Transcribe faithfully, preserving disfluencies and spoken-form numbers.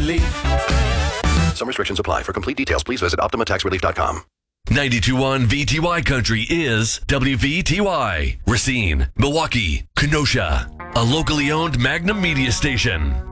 relief. Some restrictions apply. For complete details, please visit Optima Tax Relief dot com. ninety-two point one V T Y Country is W V T Y. Racine, Milwaukee, Kenosha. A locally owned Magnum media station.